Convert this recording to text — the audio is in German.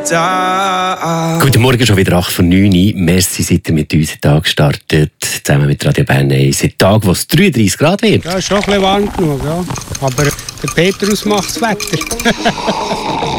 da. Guten Morgen, schon wieder 8 von 9 Uhr. Merci, seid ihr mit uns den Tag gestartet. Zusammen mit Radio Bern 1. Ein Tag, wo es 33 Grad wird. Ja, ist schon ein bisschen warm genug, ja. Aber der Petrus macht das Wetter.